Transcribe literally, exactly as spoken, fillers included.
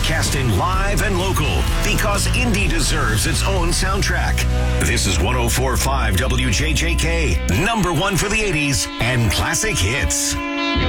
broadcasting live and local because indie deserves its own soundtrack. This is one oh four point five W J J K, number one for the eighties and classic hits.